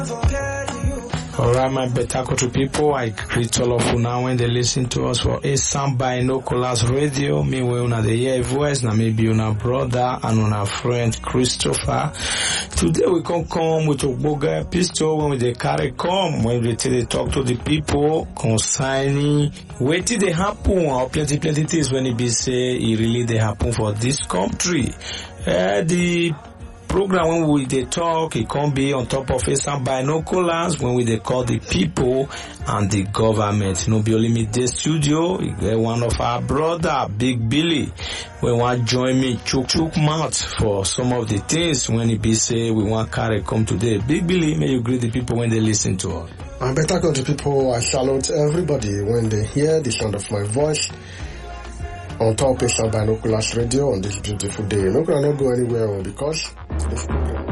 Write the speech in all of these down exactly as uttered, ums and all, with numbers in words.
Alright, my Betakoto people, I greet all of you now when they listen to us for a sound binoculars radio. Me we una the hear voice, na maybe una brother and una friend Christopher. Today we can come with a boga pistol when we they carry come when we tell they talk to the people concerning what did they happen or plenty plenty things when it be say it really they happen for this country. Uh, the program when we they talk, it can be on top of some binoculars when we they call the people and the government. No be only me the studio, one of our brother, Big Billy, we want join me chook chook mouth for some of the things when it be say we want carry come today. Big Billy, may you greet the people when they listen to us. I better go to people. I salute everybody when they hear the sound of my voice on top of some binoculars radio on this beautiful day. No can not go anywhere because this program.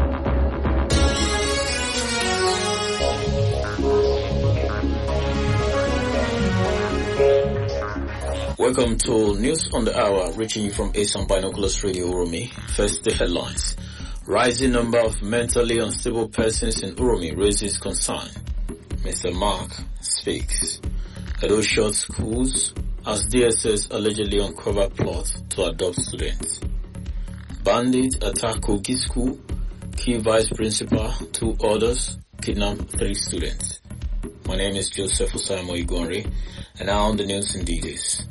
Welcome to News on the Hour, reaching you from Asian Binoculars Radio Uromi. First, the headlines. Rising number of mentally unstable persons in Uromi raises concern. Mister Mark speaks. Edo short schools as D S S allegedly uncover plot to adopt students. Bandits attack Kogi School, key vice principal, two others, kidnap three students. My name is Joseph Osamo Igwanri, and now on the news in details.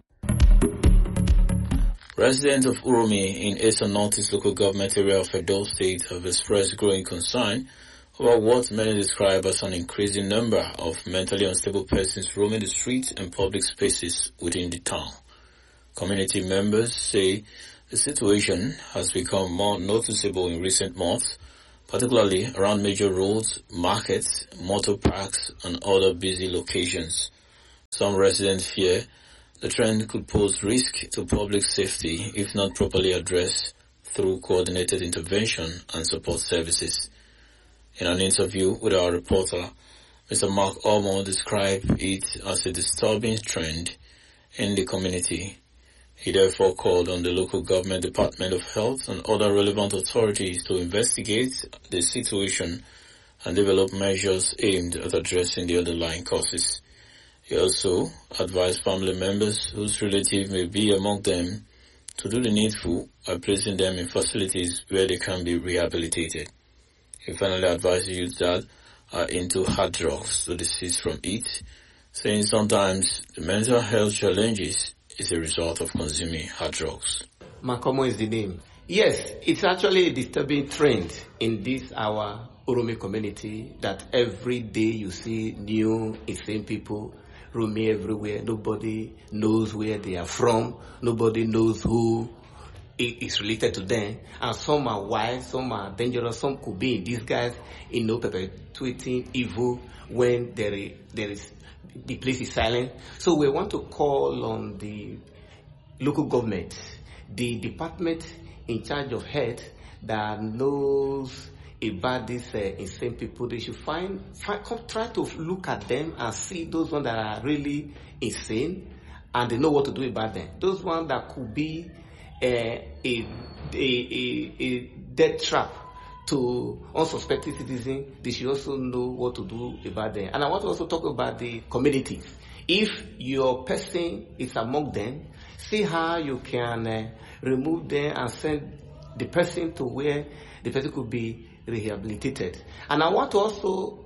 Residents of Uromi in Eastern Northeast local government area of Edo State have expressed growing concern about what many describe as an increasing number of mentally unstable persons roaming the streets and public spaces within the town. Community members say the situation has become more noticeable in recent months, particularly around major roads, markets, motor parks, and other busy locations. Some residents fear the trend could pose risk to public safety if not properly addressed through coordinated intervention and support services. In an interview with our reporter, Mister Mark Omo described it as a disturbing trend in the community. He therefore called on the local government Department of Health and other relevant authorities to investigate the situation and develop measures aimed at addressing the underlying causes. He also advised family members whose relative may be among them to do the needful by placing them in facilities where they can be rehabilitated. He finally advised youth that are into hard drugs to desist from it, saying sometimes the mental health challenges is a result of consuming hard drugs. Makomo is the name. Yes, it's actually a disturbing trend in this our Uromi community that every day you see new insane people roaming everywhere. Nobody knows where they are from. Nobody knows who is related to them, and some are wild, some are dangerous, some could be in disguise, you know, perpetuating evil when there is, there is the place is silent. So we want to call on the local government, the department in charge of health that knows about these uh, insane people. They should find, find come, try to look at them and see those ones that are really insane and they know what to do about them. Those ones that could be Uh, a, a, a, a death trap to unsuspecting citizens, they should also know what to do about them. And I want to also talk about the communities. If your person is among them, see how you can uh, remove them and send the person to where the person could be rehabilitated. And I want to also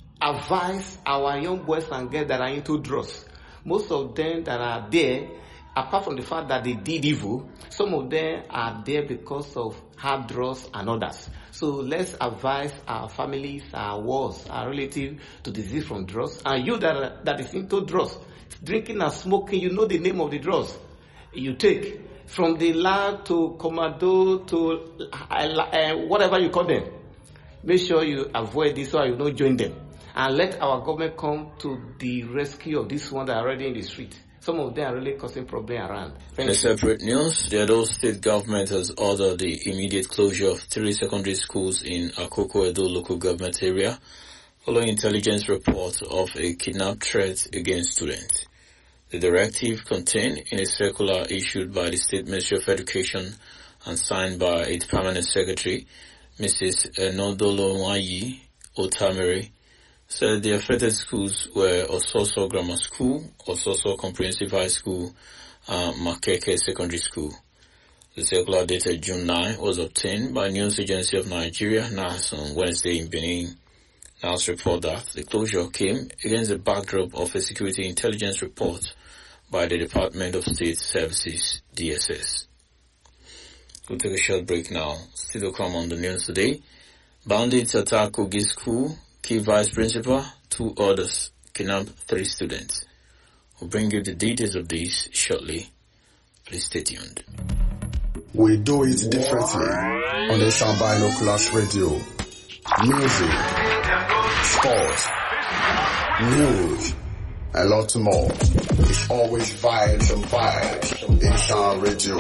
advise our young boys and girls that are into drugs. Most of them that are there, apart from the fact that they did evil, some of them are there because of hard drugs and others. So let's advise our families, our wards, our relatives to desist from drugs. And you that, are, that is into drugs, drinking and smoking, you know the name of the drugs you take. From the lab to commando to uh, whatever you call them. Make sure you avoid this or you don't join them. And let our government come to the rescue of this one that are already in the street. Some of them are really causing problems around. Thank in a separate news, the Edo State government has ordered the immediate closure of three secondary schools in Akoko Edo local government area, following intelligence report of a kidnap threat against students. The directive contained in a circular issued by the State Ministry of Education and signed by its permanent secretary, Missus Enodolo Nwayi, Otamere, said the affected schools were Ososo Grammar School, Ososo Comprehensive High School, and Makeke Secondary School. The circular dated June ninth was obtained by News Agency of Nigeria, N A S, on Wednesday in Benin. N A S report that the closure came against the backdrop of a security intelligence report by the Department of State Services, D S S. We'll take a short break now. Still to come on the news today. Bandits attack Kogi School, key vice principal, two others, kidnap three students. We'll bring you the details of this shortly. Please stay tuned. We do it differently on the Esan Binoculars Radio. Music, sports, news, a lot more. It's always vibes and vibes. Esan Radio.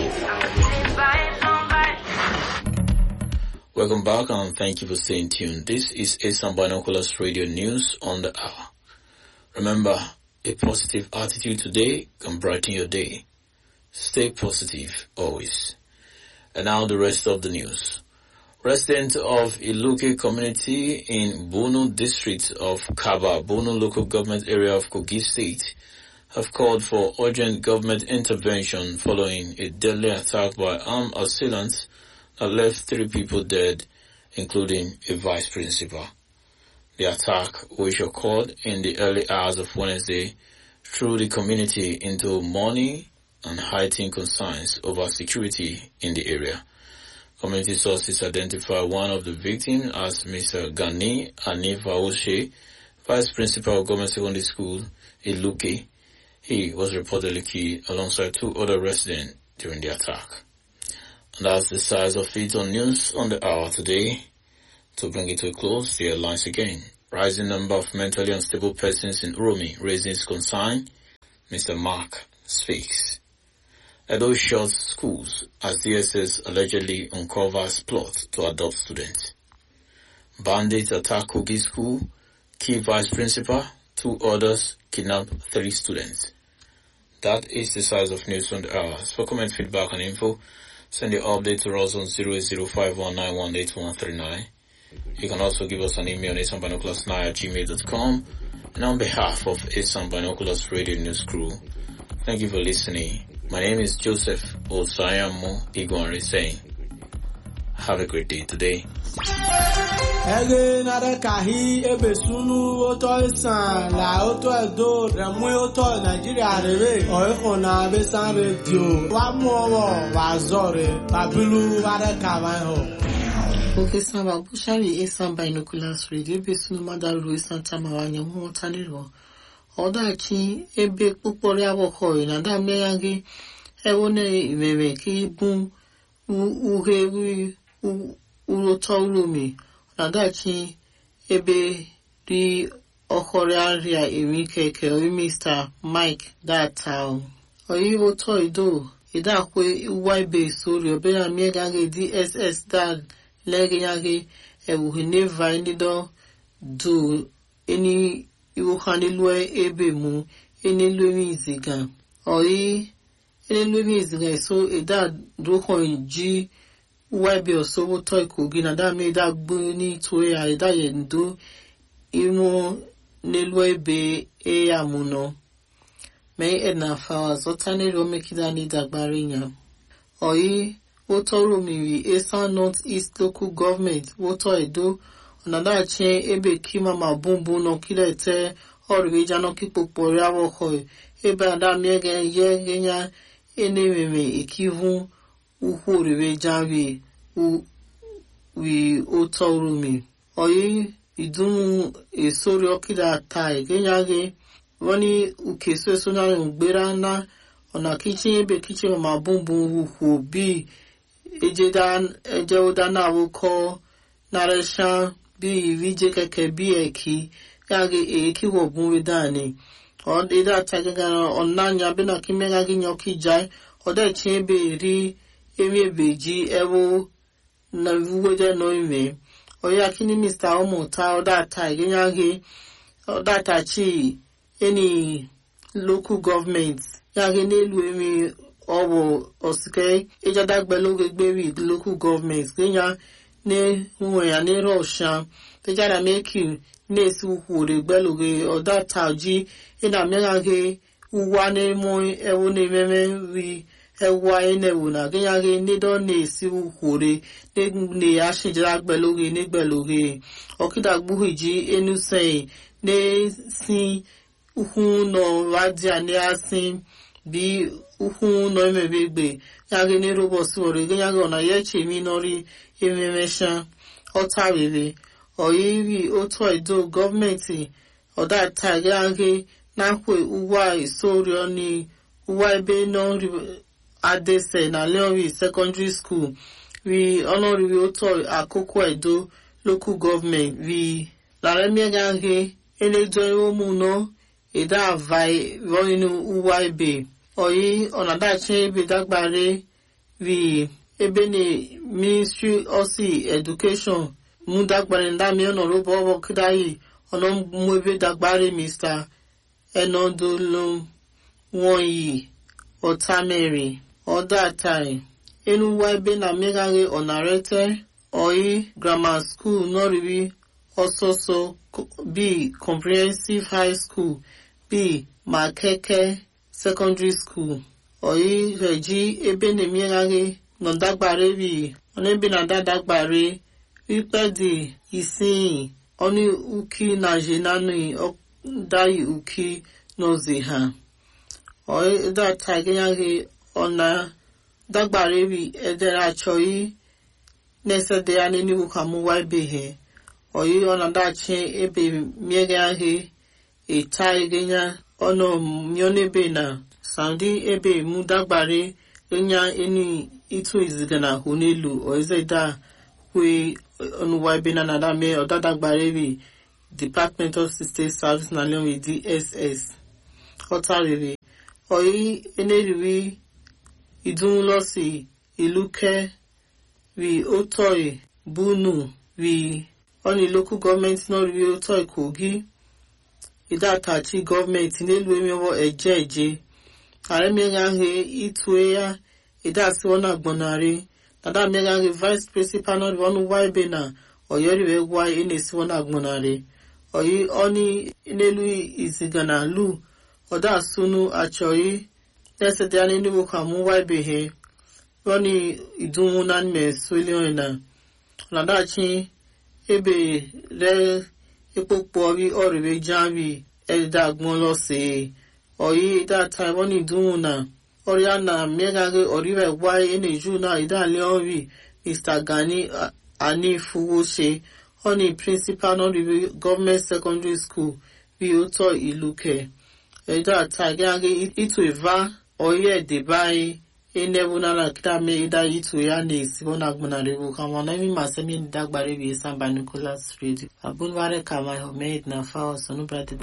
Welcome back and thank you for staying tuned. This is Esan Binoculars Radio News on the hour. Remember, a positive attitude today can brighten your day. Stay positive always. And now the rest of the news. Residents of Iluke community in Bono district of Kaba, Bono local government area of Kogi State, have called for urgent government intervention following a deadly attack by armed assailants that left three people dead, including a vice principal. The attack, which occurred in the early hours of Wednesday, threw the community into mourning and heightened concerns over security in the area. Community sources identify one of the victims as Mister Gani Anif Aoshe, Vice Principal of Government Secondary School, Iluke. He was reportedly killed alongside two other residents during the attack. And that's the size of it on news on the hour today. To bring it to a close, the headlines again. Rising number of mentally unstable persons in Uromi raises concern. Mister Mark speaks. Edo shuts schools as D S S allegedly uncovers plot to adopt students. Bandits attack Kogi School, key vice principal, two others kidnap three students. That is the size of news on the hour. For comment, feedback and info, send your update to us on zero eight zero five one nine one eight one three nine. You can also give us an email on esan binoculars nine at gmail dot com. And on behalf of Esan Binoculars Radio News Crew, thank you for listening. My name is Joseph Osayamo Igwanre saying, have a great day today. Ege nare kahi ebe sunu oto isan la oto edo remu oto Nigeria rebe oiko na besan radio wa mu owo wa zore babilu ware kawan ho. Okay, Samba, Bushari Esan Binoculars Radio besunu madaru Esan tamawanya mu otaniro. Odachi ebe pupori aboko ina da meyangi ewone imeme ki bun uge uroto urumi. Nadachi ebe ri okore aria emi keke o Mister Mike that town. Oyiwo to ido ida kwe uwaibe sori obera miegage D S S dad lege yage ewu neva indido do any iwo kanilwe ebe mu eni lwe iziga. Oyi eni lwe iziga so ida doko ji webe osowo toy Kogi na da me da gbu ni to ya da yendo imo nelwe be e amuno me ena fa zotani ro mekida ni dagbarinya. Oyi wotoro miri Esan North East Local Government woto edo onada chen ebe kima mabumbu no kilete orweja no kipopori awoko ebe ada miege ye genya enememe ikivu uhurewe jawi u wi otorumi. Oyi idun esori okida tai genya ge woni ukeso so na ngbera na ona kitchen ebe kitchen mabumbu uhu bi ejedan ejeoda na woko naresha bi vije keke bi eki yage eki wogun wedani on ida tagaga onanya bina kimega ginyoki jai ode chebe ri emi beji ewo na wuwede no ime oya kini Mister Omota oda tai yage oda tachi any local government yage nelu emi owo osike ejadagbe loge gbewi local government kenya ne nwe ya ne rosha tejara meki nesi ukwure gbeluge odataji ina megage uwa ne mo ewu ne meme wi ewa ene wuna genyage ne do nesi ukwure ne ne ashijira gbeluge ne gbeluge okida gbuhiji enusei ne si ukwu no radia ne asin bi ukwu no emebegbe yage ne robosi ore genyage ona yeche mi nori ememesha otarire oyiwi otu edo gọọmenti ọdatagage nakwe uwa isorio ni uwa ebe nọri adese na leori secondary school wi ọnọriwi otu akụkụ edo local government wi laremiagage eledo omuno eda avai roinu uwa ebe oyi ọnadachi ebe dagbare wi ebe ni ministry osi education mu dagbare ndami ọnọrọ bọbọ kidayi ọnọ mu ebe dagbare Mister Enodolum wọnyi ọtamere ọdatai enuwa ebe na megaghe ọnarete oyi grammar school nọriwi ọsọsọ b comprehensive high school b makeke secondary school oyi reji ebe na megaghe nọ dagbare bi ọnọ ebe na dadagbare wípẹ́dì ìsìn ọní uki na jenani ọdáyì uki nọzi ha ọ̀ẹ́dà tàgẹ́yàgẹ́ ọ̀nà dàgbàrẹ́bì ẹ̀dẹ̀rẹ̀ àchọ̀yí nẹ́sẹ̀dẹ̀ ya nínú kàmúwá ebe he ọ̀yí ọ̀nà dàchẹ́ ebe miẹ́gẹ́yàgẹ́ ìta ẹgẹ́yà ọ̀nà mìọ́nẹ́bè na sàndí ebe mú dàgbàrẹ́ ẹ̀yà ẹni ìtú ìzìgànà hù nílùú ọ̀ẹ́zẹ̀dà kwe onuwa ebe na nadame ọdadagbare Department of State Service na leonwe D S S ọtarịrị oyi eneriwi idunlosi iluke wi otoi bunu wi oni local government noriwi otoi Kogi idatachi gọọmenti n'elu emewo eje eje aremegaghe itue ya idasi ona gbonari Dada megaghe vice principal nọ ọnụ wa ebe na oyoriwe gwa enesi wana agmonare oyi oni n'elu iziga na lu oda sunu achọghị nesede ya n'elu ka mụ wa ebe he oni idunwu na nme sweli na nadachi ebe re ekpokpo ori oriwe jawi edida agbon lọse oyi data oni idunwu na Oriana megaghe oriwe gwa eneju na idale ori Mister Gani Anifuwose oni principal non government secondary school bi oto iluke eda tagage itu eva oye debai enebu na na kitame ida itu ya nesi bona gbonarebu kama na mi masemi dagbare bi Samba Nicholas Radio abunware kama homed na fa sonu brother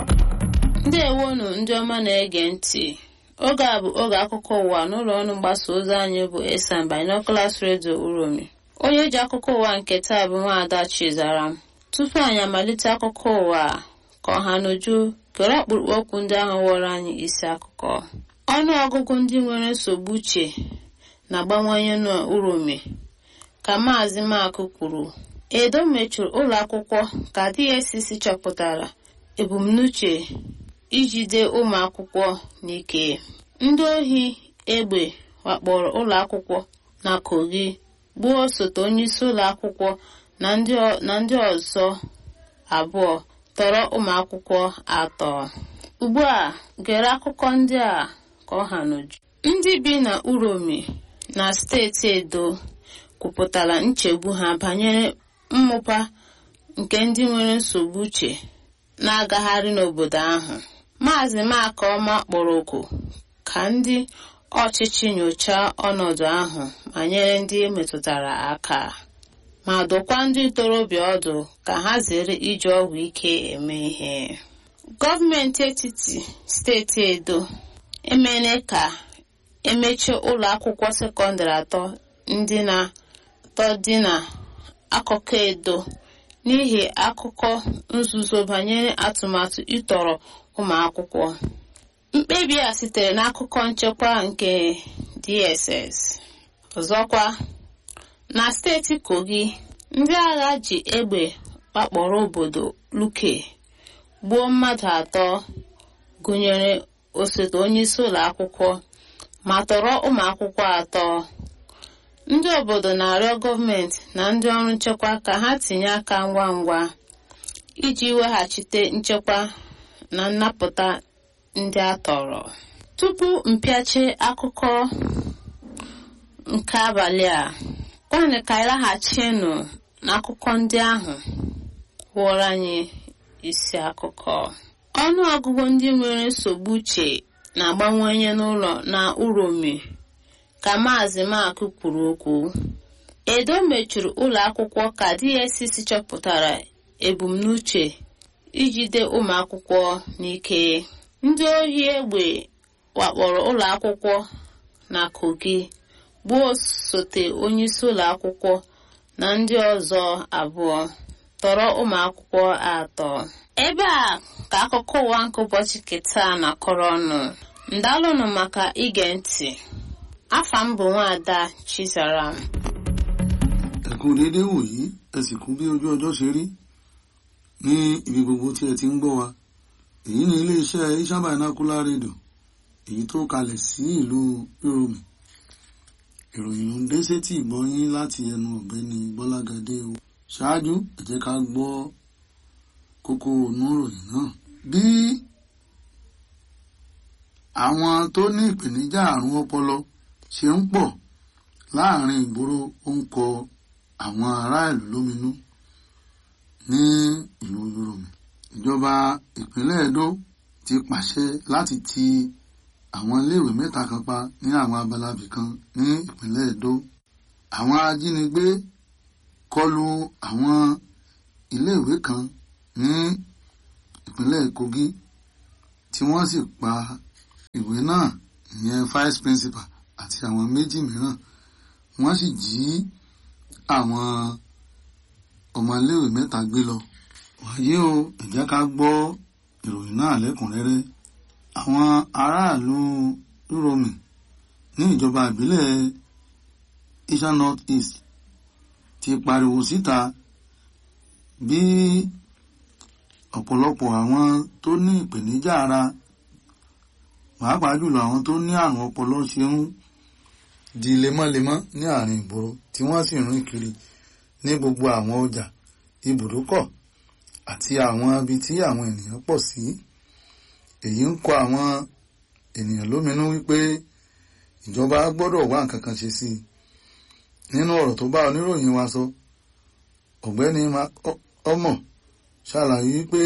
ndị ewonu ndị ọma na-ege ntị oge a bụ oge akụkọ ụwa n'ụlọ ọrụ mgbasa ozi anyị bụ Samba Nicholas Radio Uromi. Onye ji akụkọ ụwa nke taa bụ Nwaada Chizaram. Tupu anyị amalite akụkọ ụwa ka ọha n'uju kere ọkpụrụkpụ okwu ndị ahụ wọrọ anyị isi akụkọ. Ọnụ ọgụgụ ndị nwere nsogbu uche na-agbawanye n'Uromi ka Maazị Makụ kwuru. Edo mechuru ụlọ akwụkwọ ka D S C chọpụtara ebumnuche ijide ụmụ akwụkwọ n'ike. Ndị ohi egbe wakporo ụlọ akwụkwọ na Kogi gbuo osote onye isi ụlọ akwụkwọ na ndị na ndị ọzọ abụọ tọrọ ụmụ akwụkwọ atọ. Ugbu a gere akụkọ ndị a ka ọha n'uju. Ndị bi na Uromi na steeti Edo kwupụtara nchegbu ha banyere mmụpa nke ndị nwere nsogbu uche na-agagharị n'obodo ahụ. Maazị Makọma kpọrọ oku ka ndị ọchịchị nyochaa ọnọdụ ahụ ma nyere ndị metụtara aka ma dọkwa ndị ntorobịa ọdụ ka ha zere iji ọgwụ ike eme ihe. Gọọmenti etiti steeti Edo emene ka emechie ụlọ akwụkwọ sekọndịrị atọ ndị na atọ dị na akụkụ Edo n'ihi akụkọ nzuzo banyere atụmatụ ịtọrọ ụmụ akwụkwọ. Mkpebi a sitere n'akụkọ nchekwa nke D S S. Ọzọkwa, na steeti Kogi, ndị agha ji egbe wakporo obodo Luke gbuo mmadụ atọ gụnyere osote onyeisi ụlọ akwụkwọ ma tọrọ ụmụ akwụkwọ atọ. Ndị obodo na-arịọ gọọmenti na ndị ọrụ nchekwa ka ha tinye aka ngwa ngwa iji weghachite nchekwa na nnapụta ndị a tọrọ. Tupu mpịachi akụkọ nke abalị a, kwanụ ka anyị laghachienụ n'akụkọ ndị ahụ wụrụ anyị isi akụkọ. Ọnụ ọgụgụ ndị nwere nsogbu uche na-agbanwanye n'ụlọ na Uromi ka Maazị Mark kwuru okwu. Edo mechiri ụlọ akwụkwọ ka D S C C chọpụtara ebumnuche ijide ụmụ akwụkwọ n'ike. Ndị ohi egbe wakporo ụlọ akwụkwọ na Kogi gbuo osote onyeisi ụlọ akwụkwọ na ndị ọzọ abụọ tọrọ ụmụ akwụkwọ atọ. Ebe a ka akụkọ ụwa nke ụbọchị keta na-akọrọ ọnụ. Ndalụnụ maka ige ntị. Afa m bụ Nwaada Chizaram. Ẹ kú dédé wòyí, ẹ sì kú bí ojú ọjọ́ ṣe rí ní ibi gbogbo tí ẹ ti ń gbọ́ wa. Èyí ni iléeṣẹ́ Ishan Binocular Radio, èyí tó kalẹ̀ sí ìlú Uromi. Ìròyìn ló ń dé sétí ìgbọ́ yín láti ẹnu ọ̀gbẹ́ni Bọ́lágadé o. Ṣáájú, ẹ jẹ́ ká gbọ́ kókó inú ìròyìn náà. Bí àwọn tó ní ìpèníjà àrùn ọpọlọ ṣe ń pọ̀ láàrin ìgboro ó ń kọ àwọn ará ìlú lóminú ní ìlú Uromi. Ìjọba ìpínlẹ̀ Edo ti pàṣẹ láti ti àwọn iléèwé mẹ́ta kan pa ní àwọn abala ibìkan ní ìpínlẹ̀ Edo. Àwọn ajínigbé kọlu àwọn iléèwé kan ní ìpínlẹ̀ Kogi tí wọ́n sì pa ìwé náà, ìyẹn vice principal àti àwọn méjì mìíràn. Wọ́n sì jí àwọn ọmọléèwé mẹ́ta gbé lọ. Wàyí o, ẹ jẹ́ ká gbọ́ ìròyìn náà lẹ́kùnrẹ́rẹ́. Àwọn aráàlú Uromi ní ìjọba ìbílẹ̀ Ishan North East ti pariwo síta bí ọ̀pọ̀lọpọ̀ àwọn tó ní ìpèníjà ara, pàápàá jùlọ àwọn tó ní àrùn ọpọlọ ṣe ń di lemọ́lemọ́ ní àárín ìgboro tí wọ́n sì rìn kiri ní gbogbo àwọn ọjà, ibùdókọ̀ àti àwọn ibi tí àwọn ènìyàn pọ̀ sí. Èyí ń kọ àwọn ènìyàn lóminú wípé ìjọba gbọ́dọ̀ wá nǹkan kan ṣe sí i. Nínú ọ̀rọ̀ tó bá oníròyìn wa sọ, ọ̀gbẹ́ni Ọmọ ṣàlàyé wípé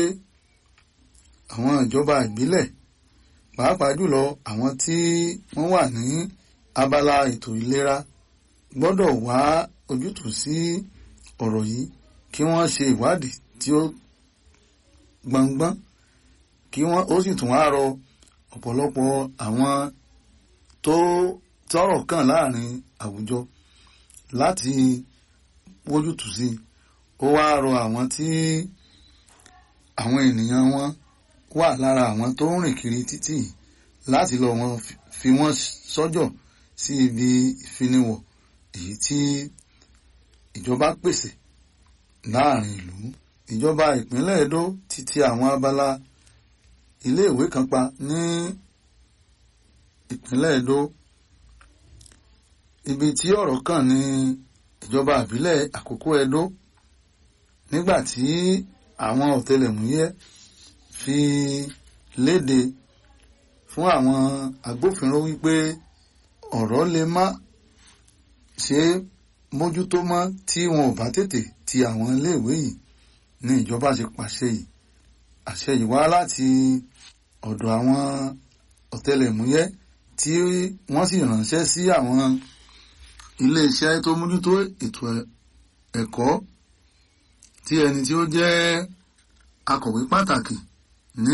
àwọn ìjọba ìbílẹ̀, pàápàá jùlọ àwọn tí wọ́n wà ní abala ètò ìlera, gbọ́dọ̀ wá ojútùú sí ọ̀rọ̀ yìí kí wọ́n ṣe ìwádìí tí ó gbọngbọ́n, kí wọ́n ó sì tún wá rọ ọ̀pọ̀lọpọ̀ àwọn tó tọ́rọ̀ kàn láàrin àwùjọ láti wójútùú sí. Ó wá rọ àwọn tí àwọn ènìyàn wọn wà lára àwọn tó ń rìn kiri títì láti lọ wọn fi wọ́n sọ́jọ̀ sí ibi ìfiniwọ̀ èyí tí ìjọba pèsè láàrin ìlú. Ìjọba ìpínlẹ̀ Edo ti ti àwọn abala iléèwé kan pa ní ìpínlẹ̀ Edo. Ibi tí ọ̀rọ̀ kàn ní ìjọba ìbílẹ̀ Àkókò Edo, nígbà tí àwọn ọ̀tẹlẹ̀múyẹ́ fi léde fún àwọn agbófinró wípé ọ̀rọ̀ lè má ṣe mójútó mọ́ tí wọn ò bá tètè ti àwọn iléèwé yìí ní ìjọba ṣe pàṣẹ yìí. Àṣẹ yìí wá láti ọ̀dọ̀ àwọn ọ̀tẹlẹ̀múyẹ́ tí wọ́n sì ránṣẹ́ sí àwọn iléeṣẹ́ tó mójútó ètò ẹ̀kọ́, tí ẹni tí ó jẹ́ akọ̀wé pàtàkì ní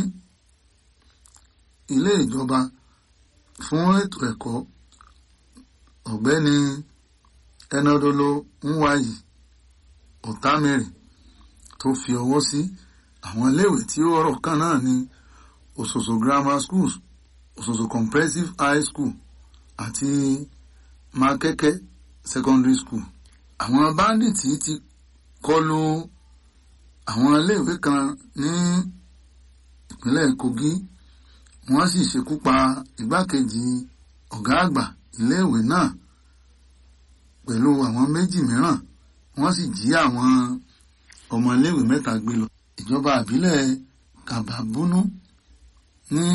ilé ìjọba fún ètò ẹ̀kọ́, ọ̀gbẹ́ni Enodolo Nwayi Otamere, tó fi ọwọ́ sí àwọn iléèwé tí ó ọ̀rọ̀ kan náà ní Ososo Grammar Schools, Ososo Comprehensive High School àti Makeke Secondary School. àwọn báńdíìtì ti kọlu àwọn iléèwé kan ní ìpínlẹ̀ Kogi wọ́n sì ṣekú pa igbákejì ọ̀gá àgbà iléèwé náà pẹ̀lú àwọn méjì mìíràn wọ́n sì jí àwọn ọmọ iléèwé mẹ́ta gbé lọ. Ìjọba ìbílẹ̀ Kababunu ní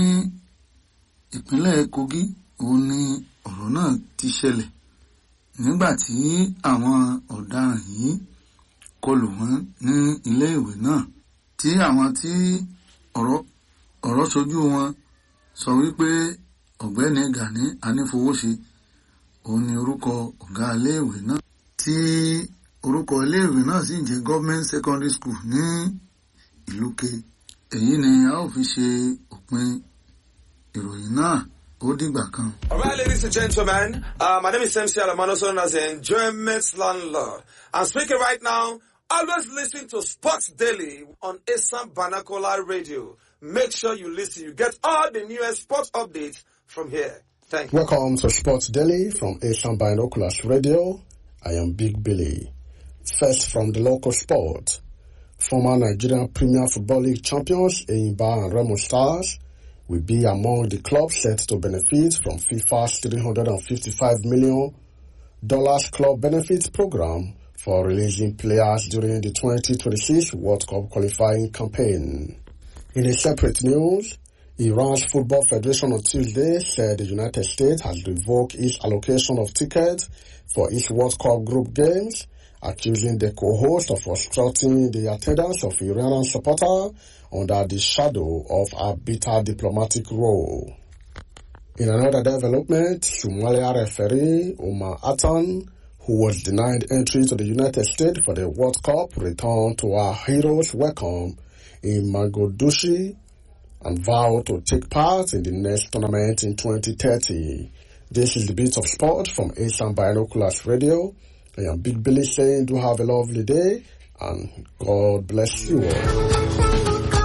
ìpínlẹ̀ Kogi òun ni ọ̀rọ̀ náà ti ṣẹlẹ̀ nígbà tí àwọn ọ̀daràn yìí kọlù wọ́n ní iléèwé náà tí àwọn tí ọ̀rọ̀ ọ̀rọ̀ sojú wọn sọ wípé ọ̀gbẹ́ni Gani Anífowóṣe òun ni orúkọ ọ̀gá iléèwé náà tí orúkọ iléèwé náà sì jẹ́ Government Secondary School ní Ìlúke. Èyí ni a ó fi ṣe òpin ìròyìn náà. Ó dìgbà kan. All right, ladies and gentlemen, uh, my name is M C Alamano, known as the Enjoyment Landlord. I'm speaking right now. Always listen to Sports Daily on Esan Banakola Radio. Make sure you listen. You get all the newest sports updates from here. Thank you. Welcome to Sports Daily from Asian Binoculars Radio. I am Big Billy. First from the local sport. Former Nigerian Premier Football League champions Enyimba and Remo Stars will be among the clubs set to benefit from FIFA's three hundred fifty-five million dollars club benefits program for releasing players during the twenty twenty-six World Cup qualifying campaign. In a separate news, Iran's Football Federation on Tuesday said the United States has revoked its allocation of tickets for its World Cup group games, accusing the co-host of obstructing the attendance of Iranian supporters under the shadow of a bitter diplomatic role. In another development, Somalia referee Omar Atan, who was denied entry to the United States for the World Cup, returned to our heroes' welcome in Mogadishu and vowed to take part in the next tournament in twenty thirty. This is the bit of sport from Asian Binoculars Radio. I am Big Billy saying do have a lovely day and God bless you all.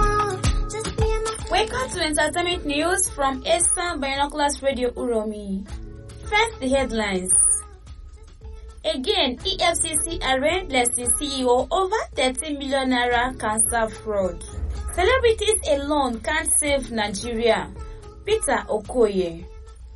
Welcome to entertainment news from Asian Binoculars Radio Uromi. First, the headlines. Again, E F C C arraigned Blessing C E O over thirty million naira cancer fraud. Celebrities alone can't save Nigeria. Peter Okoye.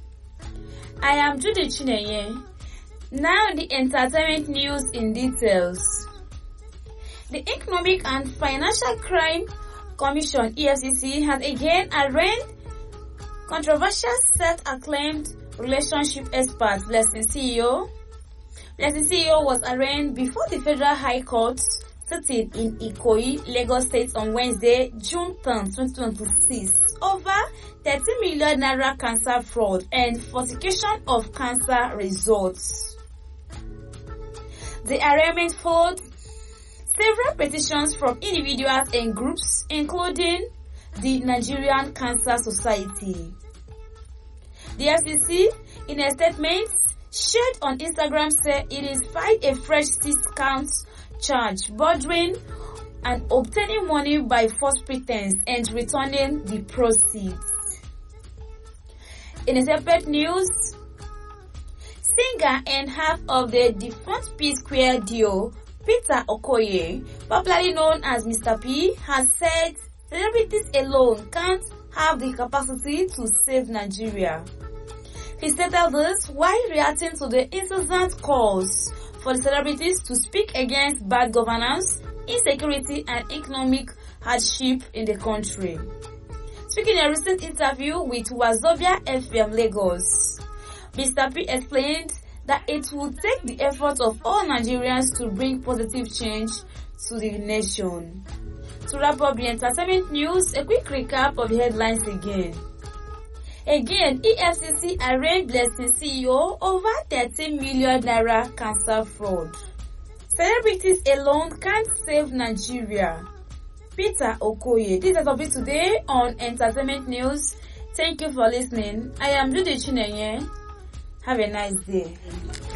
I am Judy Chineye. Now the entertainment news in details. The Economic and Financial Crime Commission E F C C has again arraigned controversial self-acclaimed relationship expert Blessing C E O. Blessing C E O was arraigned before the Federal High Court sitting in Ikoyi, Lagos State on Wednesday, June tenth, twenty twenty-six, over thirty million naira cancer fraud and falsification of cancer results. The arraignment followed several petitions from individuals and groups, including the Nigerian Cancer Society. The F C C, in a statement shared on Instagram, said it is filed a fresh six-count charge bordering and obtaining money by false pretense and returning the proceeds. In a separate news, singer and half of the defunct P-Square duo, Peter Okoye, popularly known as Mister P, has said celebrities alone can't have the capacity to save Nigeria. He stated this while reacting to the incessant calls for the celebrities to speak against bad governance, insecurity, and economic hardship in the country. Speaking in a recent interview with Wazobia F M Lagos, Mister P explained that it will take the effort of all Nigerians to bring positive change to the nation. To wrap up the entertainment news, a quick recap of the headlines again. Again, E F C C arraigned Blessing C E O over thirty million naira cancer fraud. Celebrities alone can't save Nigeria. Peter Okoye. This is a bit today on Entertainment News. Thank you for listening. I am Judy Chineye. Have a nice day.